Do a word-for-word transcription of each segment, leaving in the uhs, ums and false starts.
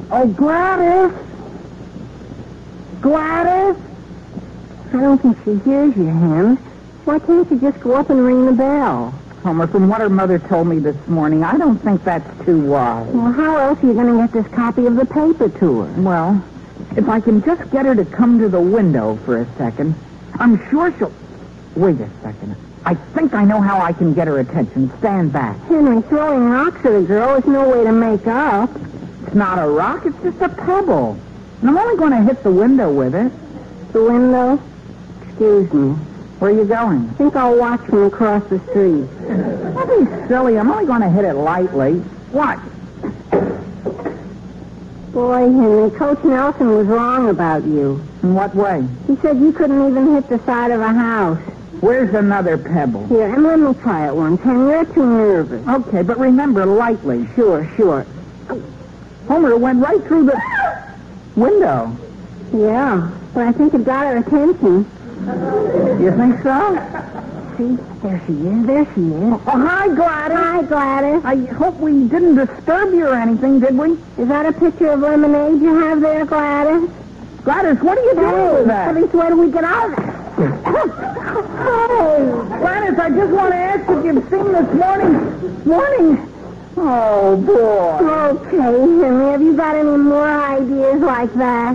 Oh, Gladys! Gladys! I don't think she hears you, Hen. Why can't you just go up and ring the bell? Homer, from what her mother told me this morning, I don't think that's too wise. Well, how else are you going to get this copy of the paper to her? Well, if I can just get her to come to the window for a second, I'm sure she'll... Wait a second. I think I know how I can get her attention. Stand back. Henry, throwing rocks at a girl is no way to make up. It's not a rock, it's just a pebble. And I'm only going to hit the window with it. The window? Excuse me. Where are you going? I think I'll watch from across the street. Don't be silly. I'm only going to hit it lightly. Watch. Boy, Henry, Coach Nelson was wrong about you. In what way? He said you couldn't even hit the side of a house. Where's another pebble? Here, and let me try it once, Henry. You're too nervous. Okay, but remember, lightly. Sure, sure. Homer, it went right through the window. Yeah, but I think it got her attention. You think so? See, there she is, there she is. Oh, hi, Gladys. Hi, Gladys. I hope we didn't disturb you or anything, did we? Is that a picture of lemonade you have there, Gladys? Gladys, what are you doing Hey, with that? Gladys, where do we get out of there? Hey, Gladys, I just want to ask if you've seen this morning. Morning. Oh, boy. Okay, Henry, have you got any more ideas like that?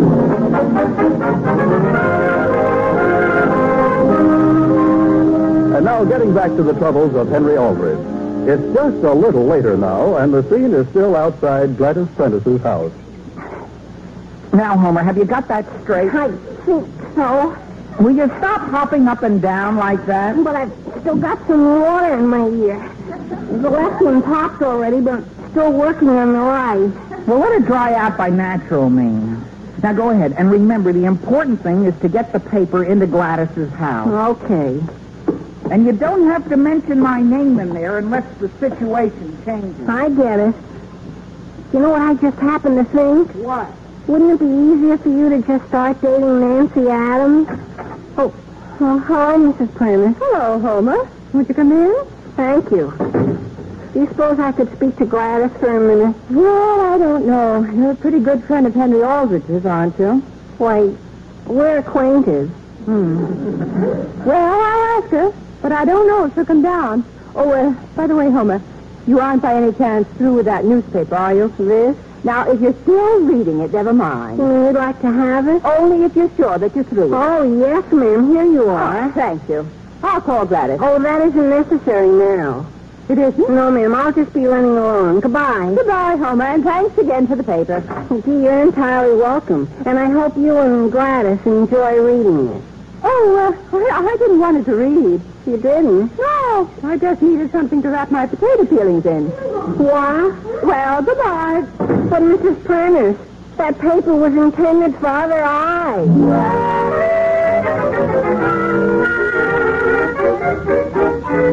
And now, getting back to the troubles of Henry Aldrich. It's just a little later now, and the scene is still outside Gladys Prentice's house. Now, Homer, have you got that straight? I think so, Will you stop hopping up and down like that? but I've still got some water in my ear. The left one popped already, but still working on the right. Well, let it dry out by natural means. Now, go ahead. And remember, the important thing is to get the paper into Gladys's house. Okay. And you don't have to mention my name in there unless the situation changes. I get it. You know what I just happened to think? What? Wouldn't it be easier for you to just start dating Nancy Adams? Oh, well, hi, Missus Prentice. Hello, Homer. Would you come in? Thank you. Do you suppose I could speak to Gladys for a minute? Well, I don't know. You're a pretty good friend of Henry Aldrich's, aren't you? Why, we're acquainted. Hmm. Well, I'll ask her, but I don't know if she'll come down. Oh, uh, by the way, Homer, you aren't by any chance through with that newspaper, are you? This? Now, if you're still reading it, never mind. You'd like to have it? Only if you're sure that you're through. Oh, yes, ma'am. Here you are. Oh, thank you. I'll call Gladys. Oh, that isn't necessary now. It isn't? No, ma'am. I'll just be running along. Goodbye. Goodbye, Homer, and thanks again for the paper. Gee, you're entirely welcome. And I hope you and Gladys enjoy reading it. Oh, uh, I, I didn't want it to read. You didn't? No, I just needed something to wrap my potato peelings in. What? Well, goodbye. But, Missus Prentice, that paper was intended for other eyes.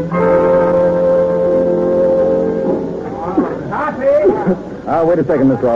Ah, wait a second, Mister